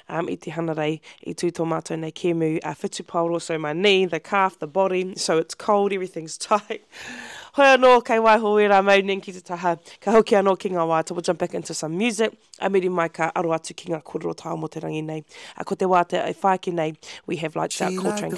I te hana rei, I tū tō mātou nei kēmu, whitu pauro, so my knee, the calf, the body, so it's cold, everything's tight. Hoi anō, kei waiho e rā mauning ki te taha, ka hoki anō ki ngā wā, we'll jump back into some music, a miri mai ka aro atu ki ngā kōrero tāo mo te rangi nei. Ko te wā te ai whaaki nei, we have like that Coltrane